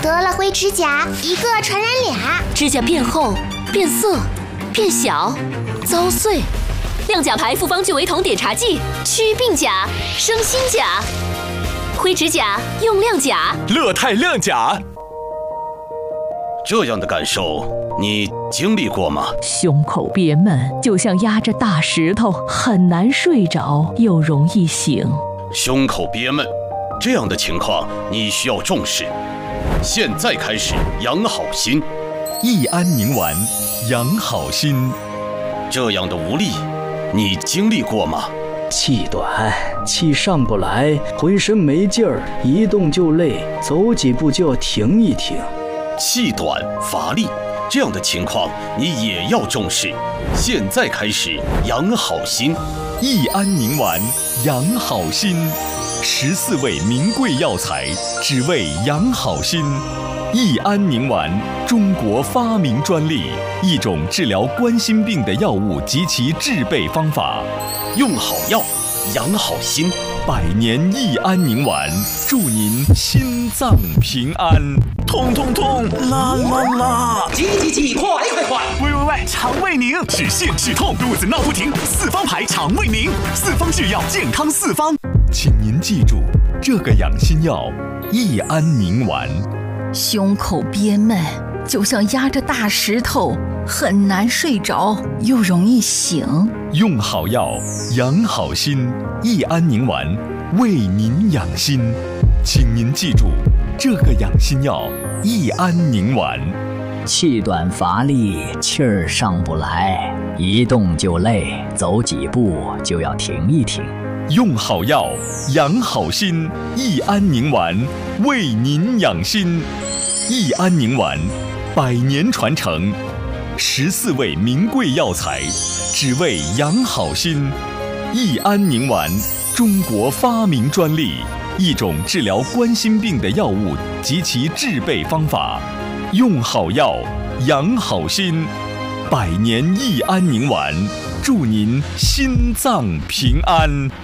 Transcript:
得了灰指甲，一个传染俩。 指甲变厚、变色、变小、遭碎。亮甲牌复方聚维酮碘茶剂，祛病甲、生新甲。灰指甲用亮甲， 乐泰亮甲。这样的感受你经历过吗？ 胸口憋闷，就像压着大石头，很难睡着，又容易醒。 胸口憋闷，这样的情况你需要重视。现在开始养好心， 益安宁丸养好心。 这样的无力你经历过吗？ 气短，气上不来，浑身没劲儿，一动就累，走几步就要停一停。 气短乏力，这样的情况你也要重视。现在开始养好心， 益安宁丸养好心，14味名贵药材，只为养好心。益安宁丸，中国发明专利，一种治疗冠心病的药物及其制备方法。 用好药，养好心。 100年益安宁丸，祝您心脏平安。 痛痛痛，啦啦啦！ 挤，快！ 喂，肠胃宁，止泻止痛，肚子闹不停，4方牌肠胃宁，4方制药，健康4方。 请您记住这个养心药益安宁丸。 胸口憋闷，就像压着大石头，很难睡着，又容易醒。 用好药，养好心，益安宁丸为您养心。请您记住这个养心药益安宁丸。 气短乏力，气儿上不来，一动就累，走几步就要停一停。 用好药，养好心，益安宁丸为您养心。益安宁丸，100年传承，14味名贵药材，只为养好心。益安宁丸，中国发明专利，一种治疗冠心病的药物及其制备方法。用好药，养好心。100年益安宁丸，祝您心脏平安。